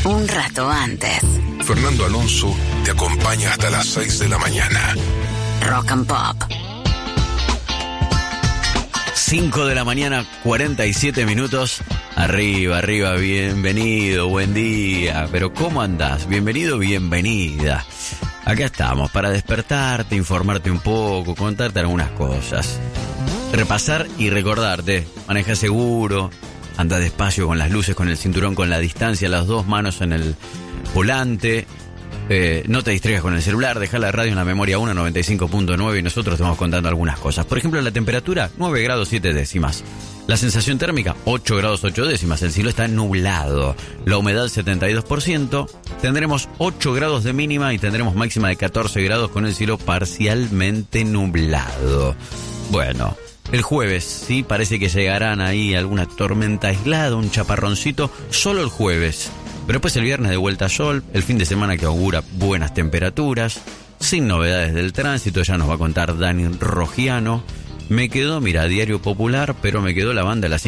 un rato antes. Fernando Alonso te acompaña hasta las 6 de la mañana. Rock and Pop. 5 de la mañana, 47 minutos. Arriba, bienvenido, buen día. Pero ¿cómo andás? Bienvenido, bienvenida. Acá estamos para despertarte, informarte un poco, contarte algunas cosas. Repasar y recordarte. Maneja seguro, anda despacio con las luces, con el cinturón, con la distancia, las dos manos en el volante. No te distraigas con el celular, deja la radio en la memoria 195.9 y nosotros te vamos contando algunas cosas. Por ejemplo, la temperatura, 9 grados 7 décimas. La sensación térmica, 8 grados 8 décimas. El cielo está nublado. La humedad, 72%. Tendremos 8 grados de mínima y tendremos máxima de 14 grados con el cielo parcialmente nublado. Bueno, el jueves, sí, parece que llegarán ahí alguna tormenta aislada, un chaparroncito, solo el jueves. Pero después el viernes de vuelta a sol, el fin de semana que augura buenas temperaturas, sin novedades del tránsito, ya nos va a contar Dani Rogiano. Me quedó, mira, Diario Popular, pero me quedó la banda de las